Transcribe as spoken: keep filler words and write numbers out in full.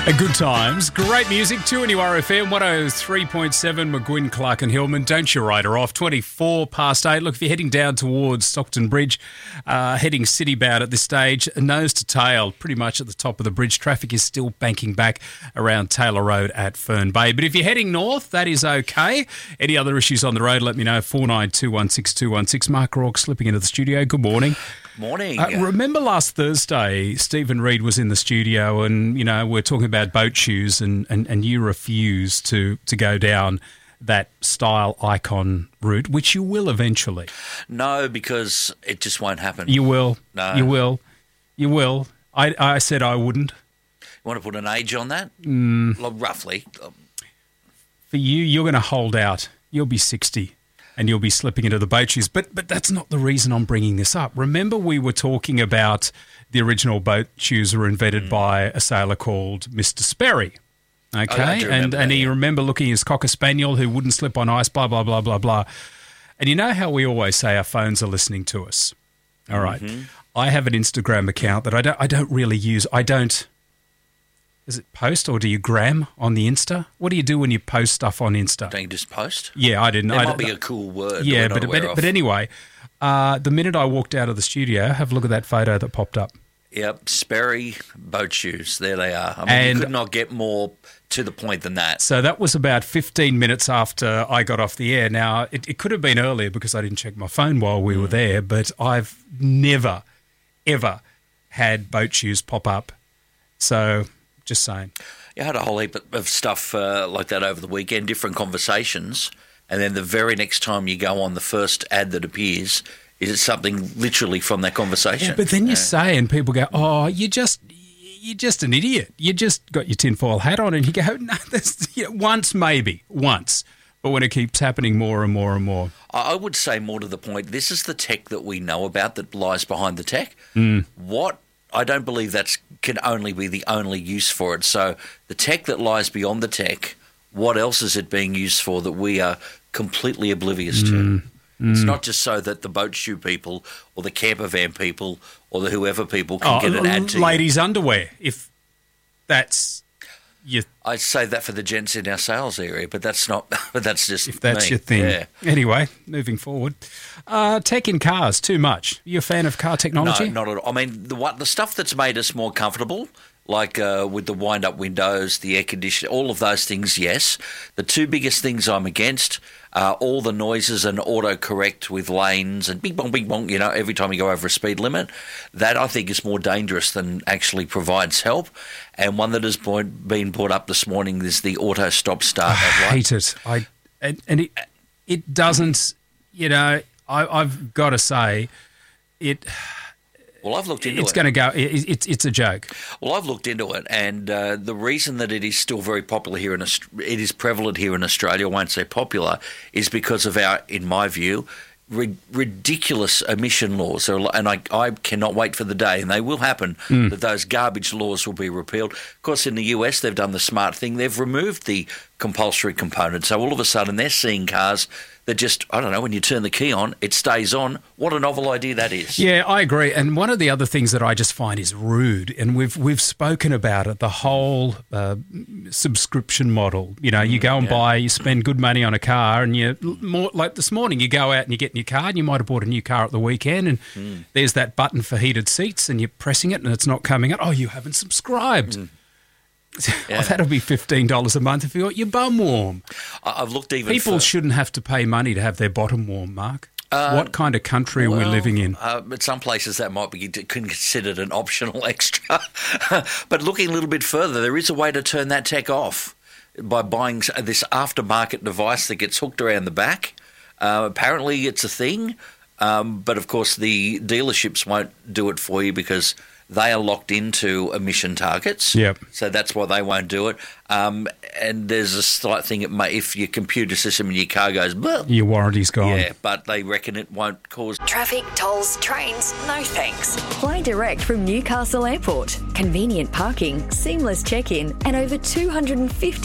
Good times, great music, two N U R F M, one oh three point seven, McGuinn, Clark and Hillman. Don't you write her off, twenty-four past eight. Look, if you're heading down towards Stockton Bridge, uh, heading city-bound at this stage, nose to tail, pretty much at the top of the bridge. Traffic is still banking back around Taylor Road at Fern Bay. But if you're heading north, that is okay. Any other issues on the road, let me know, four nine two one six two one six. Mark Rourke slipping into the studio. Good morning. Morning. Uh, remember last Thursday, Stephen Reid was in the studio and, you know, we're talking about boat shoes and, and, and you refused to, to go down that style icon route, which you will eventually. No, because it just won't happen. You will. No. You will. You will. I, I said I wouldn't. You want to put an age on that? Mm. Well, roughly. For you, you're going to hold out. You'll be sixty. And you'll be slipping into the boat shoes. But but that's not the reason I'm bringing this up. Remember we were talking about the original boat shoes were invented mm. by a sailor called Mister Sperry. Okay? And that, and yeah. you remember looking at his Cocker Spaniel who wouldn't slip on ice, blah, blah, blah, blah, blah. And you know how we always say our phones are listening to us? All right. Mm-hmm. I have an Instagram account that I don't I don't really use. I don't... Is it post or do you gram on the Insta? What do you do when you post stuff on Insta? Don't you just post? Yeah, I didn't. That I might be a cool word. Yeah, but, but, but, but anyway, uh, the minute I walked out of the studio, have a look at that photo that popped up. Yep, Sperry boat shoes. There they are. I mean, And- you could not get more to the point than that. So that was about fifteen minutes after I got off the air. Now, it, it could have been earlier because I didn't check my phone while we were there, but I've never, ever had boat shoes pop up. So, just saying. You had a whole heap of stuff uh, like that over the weekend, different conversations, and then the very next time you go on, the first ad that appears is it something literally from that conversation. Yeah, but then you yeah. say, and people go, "Oh, you just, you're just an idiot. You just got your tinfoil hat on," and you go, "No, that's, you know, once maybe, once." But when it keeps happening more and more and more, I would say more to the point. This is the tech that we know about that lies behind the tech. Mm. What I don't believe that can only be the only use for it. So the tech that lies beyond the tech, what else is it being used for that we are completely oblivious to? Mm. Mm. It's not just so that the boat shoe people or the camper van people or the whoever people can oh, get an ad to ladies' underwear, if that's your... I'd say that for the gents in our sales area, but that's not. But that's just if that's me. your thing. Yeah. Anyway, moving forward, uh, tech in cars too much. You a fan of car technology? No, not at all. I mean, the what the stuff that's made us more comfortable, like uh, with the wind-up windows, the air conditioning, all of those things. Yes, the two biggest things I'm against are all the noises and autocorrect with lanes and bing bong, bing bong. You know, every time you go over a speed limit, that I think is more dangerous than actually provides help. And one that has been brought up this morning is the auto stop start. I hate it. I and, and it it doesn't. You know, I, I've got to say, it. Well, I've looked into it's it. It's going to go. It, it's it's a joke. Well, I've looked into it, and uh, the reason that it is still very popular here in Aust- it is prevalent here in Australia. I won't say popular, is because of our, in my view, ri- ridiculous emission laws. And I, I cannot wait for the day, and they will happen, mm. that those garbage laws will be repealed. Of course, in the U S, they've done the smart thing. They've removed the compulsory component. So all of a sudden, they're seeing cars that just, I don't know, when you turn the key on, it stays on. What a novel idea that is. Yeah, I agree. And one of the other things that I just find is rude, and we've we've spoken about it, the whole uh, subscription model. You know, you go and yeah. buy, you spend good money on a car, and you, more like this morning, you go out and you get in your car, and you might have bought a new car at the weekend, and mm. there's that button for heated seats, and you're pressing it, and it's not coming up. Oh, you haven't subscribed. Mm. Yeah. Oh, that'll be fifteen dollars a month if you want your bum warm. I've looked even People for... shouldn't have to pay money to have their bottom warm, Mark. Uh, what kind of country well, are we living in? Uh, at some places that might be considered an optional extra. But looking a little bit further, there is a way to turn that tech off by buying this aftermarket device that gets hooked around the back. Uh, apparently it's a thing, um, but of course the dealerships won't do it for you because they are locked into emission targets. Yep. So that's why they won't do it. Um, and there's a slight thing, it may, if your computer system in your car goes, bleh, your warranty's gone. Yeah, but they reckon it won't cause... Traffic, tolls, trains, no thanks. Fly direct from Newcastle Airport. Convenient parking, seamless check-in, and over two hundred fifty